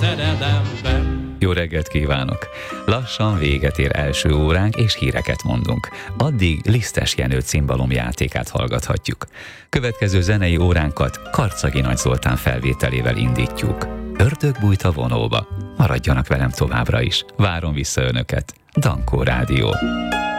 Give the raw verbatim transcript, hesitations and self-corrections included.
szerelemben. Jó reggelt kívánok! Lassan véget ér első óránk, és híreket mondunk. Addig Lisztes Jenő cimbalomjátékát hallgathatjuk. Következő zenei óránkat Karczagi Nagy Zoltán felvételével indítjuk. Ördög bújt a vonóba. Maradjanak velem továbbra is. Várom vissza önöket. Dankó Rádió.